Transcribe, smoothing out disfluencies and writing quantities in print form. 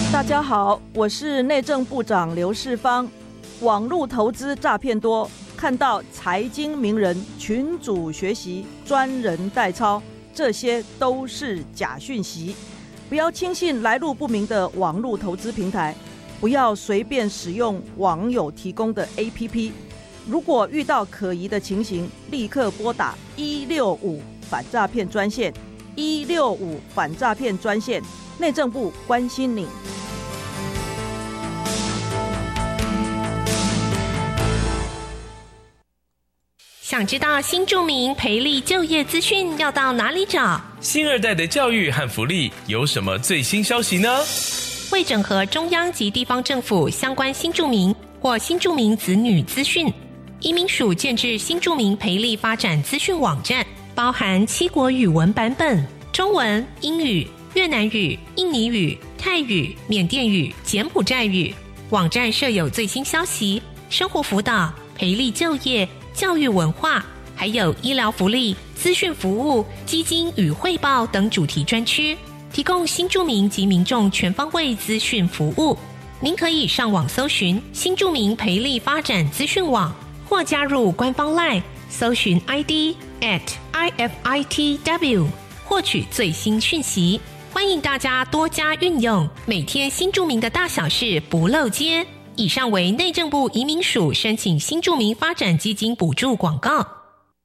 大家好，我是内政部长刘世芳。网络投资诈骗多，看到财经名人群组学习、专人代操，这些都是假讯息。不要轻信来路不明的网络投资平台，不要随便使用网友提供的 APP。如果遇到可疑的情形，立刻拨打165反诈骗专线，165反诈骗专线，内政部关心你。 想知道新住民培力就业资讯要到哪里找？ 新二代的教育和福利有什么最新消息呢？ 为整合中央及地方政府相关新住民或新住民子女资讯，移民署建置新住民培力发展资讯网站，包含7国语文版本，中文、英语、越南语、印尼语、泰语、缅甸语、柬埔寨语。网站设有最新消息、生活辅导、培力就业、教育文化，还有医疗福利、资讯服务、基金与汇报等主题专区，提供新住民及民众全方位资讯服务。您可以上网搜寻新住民培力发展资讯网，或加入官方 LINE 搜寻 ID @IFITW 获取最新讯息。欢迎大家多加运用，每天新住民的大小事不漏接。以上为内政部移民署申请新住民发展基金补助广告。